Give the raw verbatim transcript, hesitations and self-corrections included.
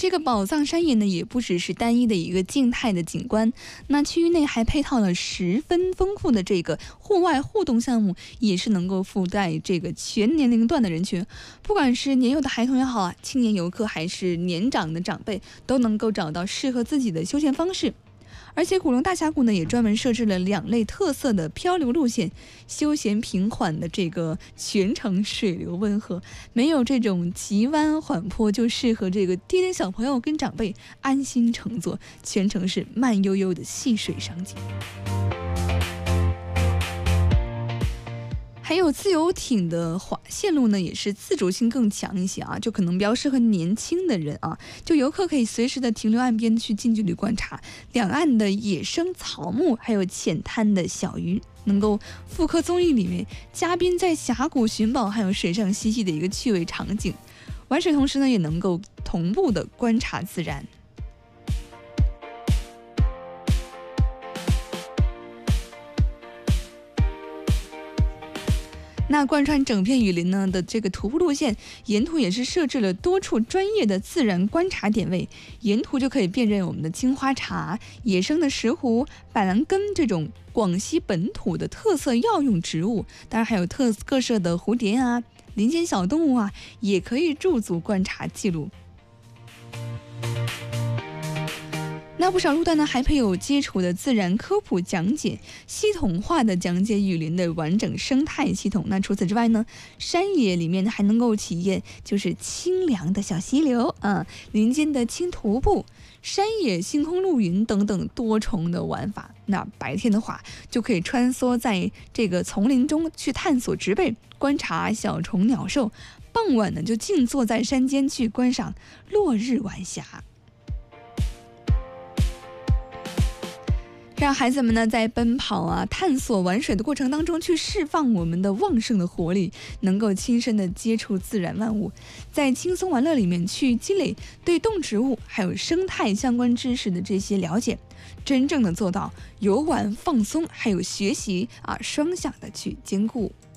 这个宝藏山野呢，也不只是单一的一个静态的景观，那区域内还配套了十分丰富的这个户外互动项目，也是能够覆盖这个全年龄段的人群。不管是年幼的孩童也好啊，青年游客还是年长的长辈，都能够找到适合自己的休闲方式。而且古龙大峡谷呢，也专门设置了两类特色的漂流路线，休闲平缓的这个全程水流温和，没有这种急弯缓坡，就适合这个低龄小朋友跟长辈安心乘坐，全程是慢悠悠的细水赏景。还有自由艇的滑线路呢，也是自主性更强一些啊，就可能比较适合年轻的人啊。就游客可以随时的停留岸边去近距离观察两岸的野生草木，还有浅滩的小鱼，能够复刻综艺里面嘉宾在峡谷寻宝还有水上嬉戏的一个趣味场景。玩水同时呢，也能够同步的观察自然。那贯穿整片雨林呢的这个徒步路线，沿途也是设置了多处专业的自然观察点位，沿途就可以辨认我们的金花茶、野生的石斛、板蓝根这种广西本土的特色药用植物，当然还有特各色的蝴蝶啊、林间小动物啊，也可以驻足观察记录。那不少路段呢，还配有基础的自然科普讲解，系统化的讲解雨林的完整生态系统。那除此之外呢，山野里面还能够体验就是清凉的小溪流啊，林间的轻徒步、山野星空露云等等多重的玩法。那白天的话，就可以穿梭在这个丛林中去探索植被，观察小虫鸟兽；傍晚呢，就静坐在山间去观赏落日晚霞。让孩子们呢在奔跑啊、探索、玩水的过程当中去释放我们的旺盛的活力，能够亲身的接触自然万物，在轻松玩乐里面去积累对动植物还有生态相关知识的这些了解，真正的做到游玩、放松还有学习啊双向的去兼顾。